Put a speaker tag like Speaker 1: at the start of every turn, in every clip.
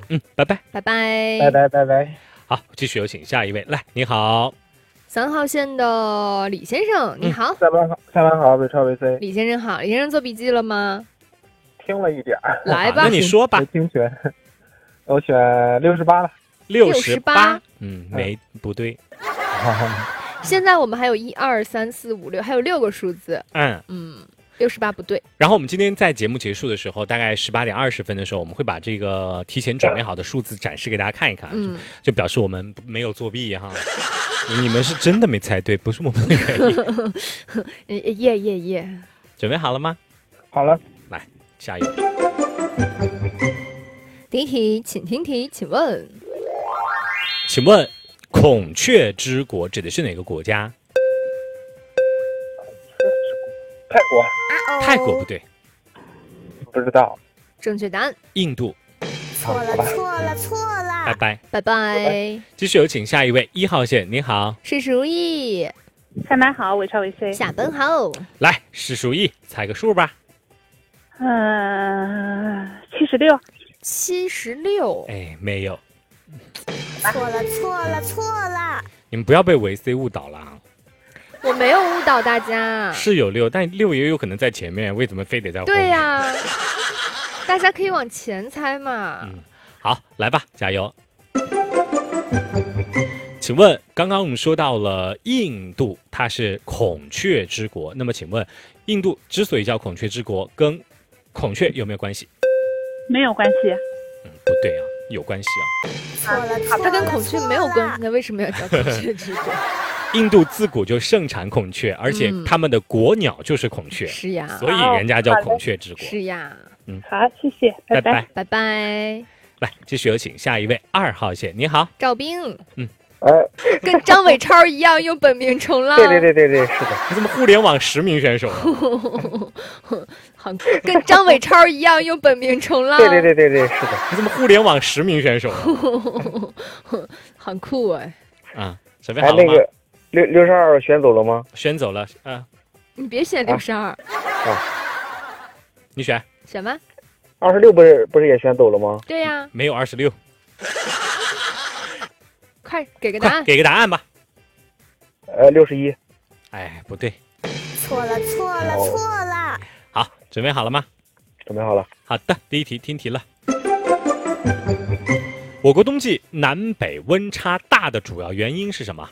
Speaker 1: 拜拜，
Speaker 2: 拜拜，
Speaker 3: 拜拜拜拜。
Speaker 1: 好，继续有请下一位，来，你好
Speaker 2: 3号线的李先生，你好。
Speaker 3: 下班好，伟超伟 C。
Speaker 2: 李先生好，李先生做笔记了吗？
Speaker 3: 听了一点儿。
Speaker 2: 来吧，
Speaker 1: 那你说吧。
Speaker 3: 没听全，我选68了。
Speaker 2: 68，
Speaker 1: 不对。
Speaker 2: 现在我们还有1、2、3、4、5、6，还有6个数字。
Speaker 1: 嗯
Speaker 2: ，68不对。
Speaker 1: 然后我们今天在节目结束的时候，大概18点20分的时候，我们会把这个提前准备好的数字展示给大家看一看，就表示我们没有作弊哈。你们是真的没猜对，不是我们的原因。
Speaker 2: 耶，
Speaker 1: 准备好了吗？
Speaker 3: 好了，
Speaker 1: 来下一位。
Speaker 2: 第一题，请听题，
Speaker 1: 请问孔雀之国指的是哪个国家？
Speaker 3: 泰国。
Speaker 1: 泰国不对，
Speaker 3: 不知道。
Speaker 2: 正确答案。
Speaker 1: 印度。
Speaker 4: 错了。
Speaker 1: 拜拜。
Speaker 2: 拜拜。
Speaker 1: 继续有请下一位1号线，你好。
Speaker 2: 事事如意。
Speaker 5: 上班好，伟超伟 C。
Speaker 2: 下班好。
Speaker 1: 来，事事如意，猜个数吧。
Speaker 5: 76。
Speaker 2: 76。
Speaker 1: 哎，没有。
Speaker 4: 错了。
Speaker 1: 你们不要被维 C 误导了啊！
Speaker 2: 我没有误导大家。
Speaker 1: 是有6，但6也有可能在前面，为什么非得在后面？
Speaker 2: 对呀，大家可以往前猜嘛。
Speaker 1: 好，来吧，加油。请问，刚刚我们说到了印度，它是孔雀之国，那么请问，印度之所以叫孔雀之国，跟孔雀有没有关系？
Speaker 5: 没有关系。
Speaker 1: 不对啊，有关系啊。
Speaker 2: 它跟孔雀没有关系，那为什么要叫孔雀之国？
Speaker 1: 印度自古就盛产孔雀，而且他们的国鸟就是孔雀，
Speaker 2: 是呀，
Speaker 1: 所以人家叫孔雀之国。
Speaker 2: 是呀，
Speaker 5: 好，谢谢，拜拜，
Speaker 2: 拜拜。
Speaker 1: 来，继续有请下一位2号线，你好，
Speaker 2: 赵冰。
Speaker 3: 跟
Speaker 2: 张伟超一样用本名冲浪。
Speaker 3: 对，是的。
Speaker 1: 你怎么互联网10名选手？
Speaker 2: 好，跟张伟超一样用本名冲浪。
Speaker 3: 对，是的。
Speaker 1: 你怎么互联网10名选手？
Speaker 2: 很酷哎。
Speaker 1: 准备好了吗？
Speaker 3: 那个62选走了吗？
Speaker 1: 选走了，
Speaker 2: 你别选62。
Speaker 1: 你选
Speaker 2: 吧。
Speaker 3: 26不是也选走了吗？
Speaker 2: 对呀。
Speaker 1: 没有26。
Speaker 2: 快给个答案，
Speaker 1: 给个答案吧。
Speaker 3: 61。
Speaker 1: 哎，不对。
Speaker 4: 错了。
Speaker 1: 好，准备好了吗？
Speaker 3: 准备好了。
Speaker 1: 好的，第一题听题了。我国冬季南北温差大的主要原因是什么？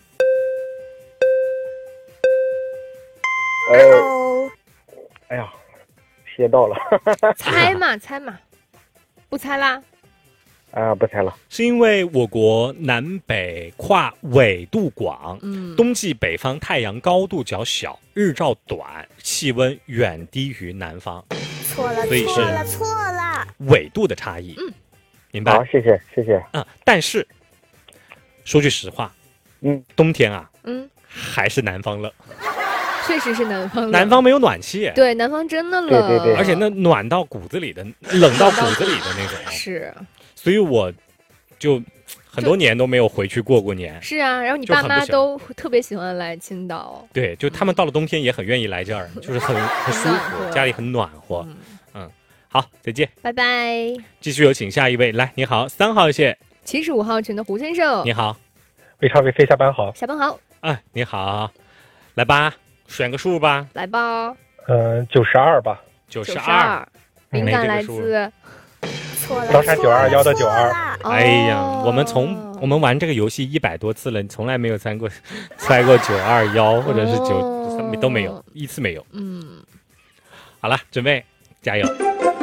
Speaker 3: 哎呀，憋到了。
Speaker 2: 猜嘛，不猜啦。
Speaker 3: 不猜了。
Speaker 1: 是因为我国南北跨纬度广，冬季北方太阳高度较小，日照短，气温远低于南方。
Speaker 4: 错了。
Speaker 1: 纬度的差异。明白。
Speaker 3: 好，谢谢。
Speaker 1: 但是说句实话，冬天啊，还是南方冷。
Speaker 2: 确实是南方冷，
Speaker 1: 南方没有暖气。
Speaker 2: 对，南方真的冷。
Speaker 3: 对，
Speaker 1: 而且那暖到骨子里的，冷到骨子里的那种。
Speaker 2: 是。
Speaker 1: 所以我就很多年都没有回去过年。
Speaker 2: 是啊，然后你爸妈都特别喜欢来青岛。
Speaker 1: 对，就他们到了冬天也很愿意来这儿，就是很舒服，家里很暖和。好，再见，
Speaker 2: 拜拜。
Speaker 1: 继续有请下一位，来，你好，3号线
Speaker 2: 75号群的胡先生，
Speaker 1: 你好，
Speaker 3: 伟超伟 C，下班好。
Speaker 2: 下班好。
Speaker 1: 你好，来吧，选个数吧。
Speaker 2: 来吧。
Speaker 3: 92吧。
Speaker 1: 92，
Speaker 2: 灵感来自
Speaker 3: 高山92，腰的92。
Speaker 1: 哎呀，我们玩这个游戏100多次了，你从来没有猜过921或者是93都没有，一次没有。好了，准备，加油。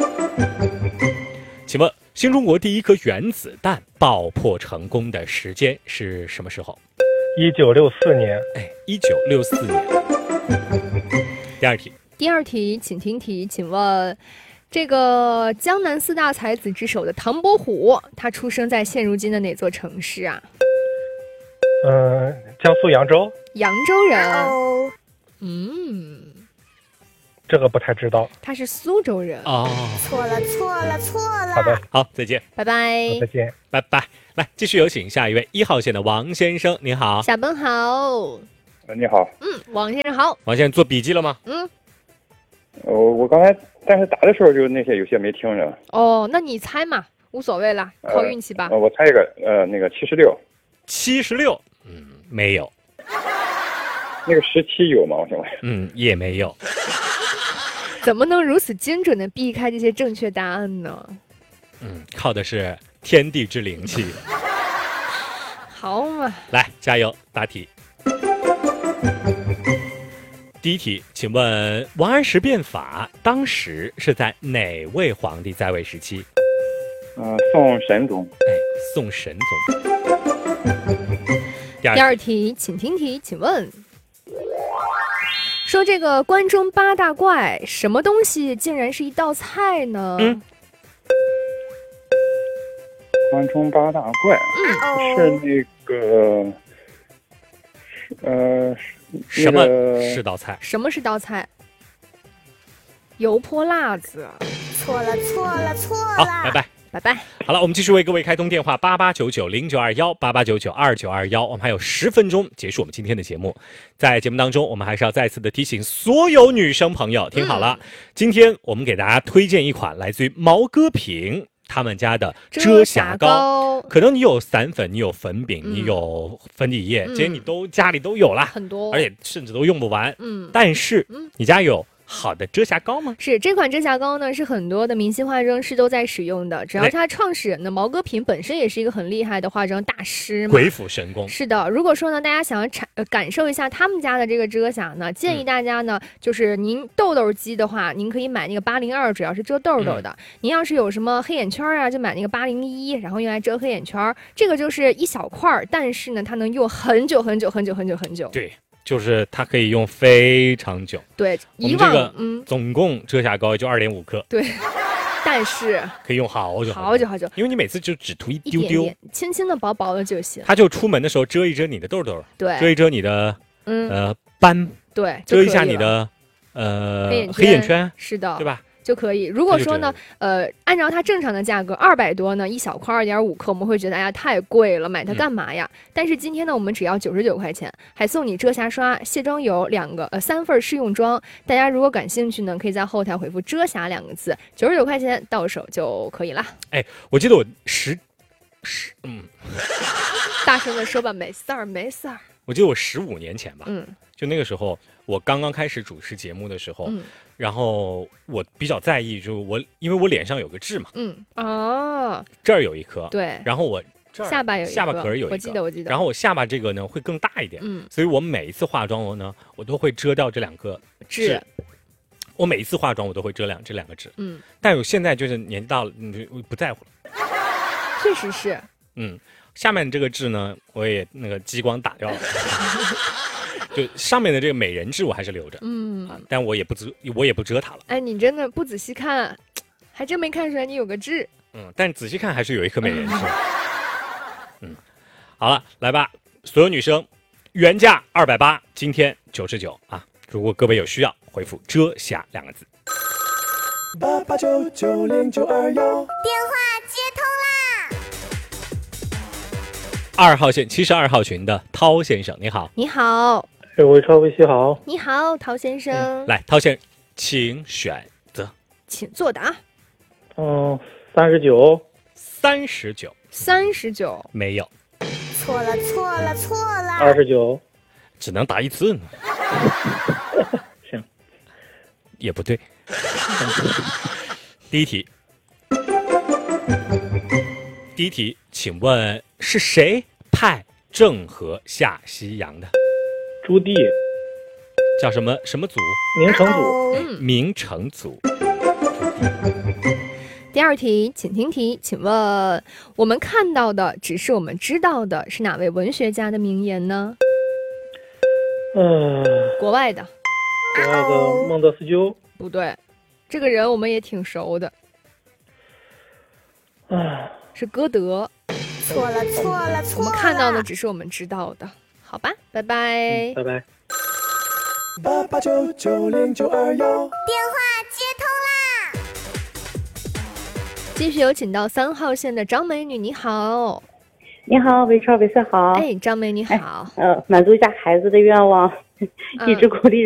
Speaker 1: 请问新中国第一颗原子弹爆破成功的时间是什么时候
Speaker 3: ？1964年。
Speaker 1: 1964年。第二题，
Speaker 2: 请听题，请问这个江南4大才子之首的唐伯虎，他出生在现如今的哪座城市啊？
Speaker 3: 江苏扬州。
Speaker 2: 扬州人。
Speaker 3: 这个不太知道。
Speaker 2: 他是苏州人。
Speaker 4: 错了。
Speaker 3: 好的，
Speaker 1: 好，再见，
Speaker 2: 拜拜，
Speaker 3: 再见，
Speaker 1: 拜拜。来，继续有请下一位1号线的王先生，你好。
Speaker 2: 下班好。
Speaker 3: 你好。
Speaker 2: 王先生好。
Speaker 1: 王先生做笔记了吗？
Speaker 3: 我刚才但是打的时候就那些有些没听着。
Speaker 2: 那你猜嘛， 无所谓了，靠运气吧。
Speaker 3: 我猜一个，那个76。
Speaker 1: 76，没有。
Speaker 3: 那个17有吗？我想问。
Speaker 1: 也没有。
Speaker 2: 怎么能如此精准的避开这些正确答案呢？
Speaker 1: 靠的是天地之灵气。
Speaker 2: 好嘛，
Speaker 1: 来加油答题。第一题，请问王安石变法当时是在哪位皇帝在位时期？
Speaker 3: 宋神宗。
Speaker 1: 宋神宗。
Speaker 2: 第二题，请听题，请问，说这个关中8大怪，什么东西竟然是一道菜呢？
Speaker 3: 关中8大怪，是那个，
Speaker 1: 什么是道菜？
Speaker 2: 什么是道菜？油泼辣子。
Speaker 4: 错了，错了，错了。
Speaker 1: 好，拜拜。
Speaker 2: 拜拜。
Speaker 1: 好了，我们继续为各位开通电话8899092188992921，我们还有10分钟结束我们今天的节目。在节目当中，我们还是要再次的提醒所有女生朋友，听好了，今天我们给大家推荐一款来自于毛戈平他们家的遮瑕膏。可能你有散粉，你有粉饼，你有粉底液，这些你都家里都有了，
Speaker 2: 很多，
Speaker 1: 而且甚至都用不完。但是你家有好的遮瑕膏吗？
Speaker 2: 是，这款遮瑕膏呢，是很多的明星化妆师都在使用的。只要它创始人呢，毛戈平本身也是一个很厉害的化妆大师嘛，
Speaker 1: 鬼斧神工。是
Speaker 2: 的，如果说呢，大家想要感受一下他们家的这个遮瑕呢，建议大家呢，就是您痘痘肌的话，您可以买那个802，主要是遮痘痘的。您要是有什么黑眼圈啊，就买那个801，然后用来遮黑眼圈。这个就是一小块，但是呢，它能用很久很久很久很久很久。
Speaker 1: 对。就是它可以用非常久。
Speaker 2: 对，
Speaker 1: 以往这个总共遮瑕膏也就2.5克。
Speaker 2: 对，但是
Speaker 1: 可以用好久
Speaker 2: 好久好久，
Speaker 1: 因为你每次就只涂一丢丢，
Speaker 2: 点点轻轻的薄薄的就行。
Speaker 1: 它就出门的时候遮一遮你的痘痘，
Speaker 2: 对，
Speaker 1: 遮一遮你的斑，
Speaker 2: 对，
Speaker 1: 遮一下你的黑眼圈，
Speaker 2: 是的，
Speaker 1: 对吧？
Speaker 2: 就可以。如果说呢，按照它正常的价格200多呢，一小块2.5克，我们会觉得哎呀太贵了，买它干嘛呀？但是今天呢，我们只要99块钱，还送你遮瑕刷、卸妆油3份试用装。大家如果感兴趣呢，可以在后台回复“遮瑕”2个字，99块钱到手就可以了。
Speaker 1: 哎，我记得我
Speaker 2: 大声的说吧，没事儿没事儿。
Speaker 1: 我记得我15年前吧，就那个时候我刚刚开始主持节目的时候，然后我比较在意，就因为我脸上有个痣嘛，这儿有一颗，
Speaker 2: 对，
Speaker 1: 然后我这儿
Speaker 2: 下巴有一个，
Speaker 1: 下巴壳有一个，
Speaker 2: 我记得，
Speaker 1: 然后我下巴这个呢会更大一点，所以我每一次化妆呢，我都会遮掉这2个痣。我每一次化妆我都会遮这2个痣，但我现在就是年纪大了，我不在乎了。
Speaker 2: 确实是，
Speaker 1: 下面这个痣呢，我也那个激光打掉了。就上面的这个美人痣我还是留着，但我也不遮它了。
Speaker 2: 哎，你真的不仔细看，还真没看出来你有个痣。
Speaker 1: 但仔细看还是有一颗美人痣。好了，来吧，所有女生，原价280，今天99啊！如果各位有需要，回复“遮瑕”2个字。
Speaker 4: 88990921，电话接通啦
Speaker 1: ！2号线72号群的涛先生，你好。
Speaker 2: 你好。
Speaker 3: 魏超微信好。
Speaker 2: 你好，陶先生。
Speaker 1: 来，陶先生，请选择，
Speaker 2: 请作答。
Speaker 3: 39。
Speaker 2: 39
Speaker 1: 没有。
Speaker 4: 错了，错了，错了。
Speaker 3: 29。
Speaker 1: 只能答1次呢。
Speaker 3: 行。
Speaker 1: 也不对。第一题，请问是谁派郑和下西洋的？
Speaker 3: 朱棣。
Speaker 1: 叫什么族？
Speaker 3: 明成祖。
Speaker 1: 明成祖。
Speaker 2: 第二题，请听题，请问我们看到的只是我们知道的，是哪位文学家的名言呢？国外的
Speaker 3: 孟德斯鸠。
Speaker 2: 不对，这个人我们也挺熟的。是歌德。
Speaker 4: 错了，错了，错了。
Speaker 2: 我们看到的只是我们知道的。好吧，拜拜。
Speaker 3: 拜拜。
Speaker 4: 88990921，电话接通啦！
Speaker 2: 继续有请到3号线的张美女，你好。
Speaker 6: 你好，韦超，韦帅好。
Speaker 2: 哎，张美女好。
Speaker 6: 满足一下孩子的愿望，一直鼓励